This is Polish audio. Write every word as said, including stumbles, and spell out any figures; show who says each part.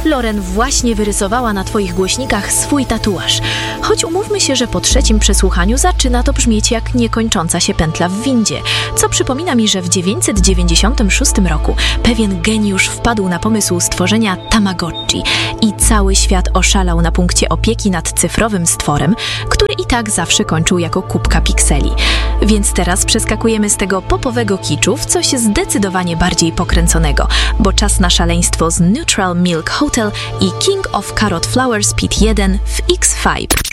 Speaker 1: Lauren właśnie wyrysowała na twoich głośnikach swój tatuaż. Choć umówmy się, że po trzecim przesłuchaniu zaczyna to brzmieć jak niekończąca się pętla w windzie, co przypomina mi, że w dziewięćset dziewięćdziesiątym szóstym roku pewien geniusz wpadł na pomysł stworzenia Tamagotchi i cały świat oszalał na punkcie opieki nad cyfrowym stworem, który i tak zawsze kończył jako kubka pikseli. Więc teraz przeskakujemy z tego popowego kiczu w coś zdecydowanie bardziej pokręconego, bo czas na szaleństwo z Neutral Milk Hotel i King of Carrot Flowers Pit jeden w X pięć.